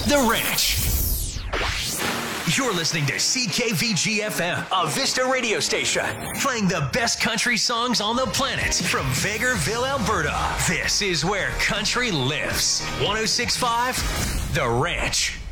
The Ranch. You're listening to CKVG-FM, a Vista radio station, playing the best country songs on the planet from Vegreville, Alberta. This is where country lives. 106.5, The Ranch.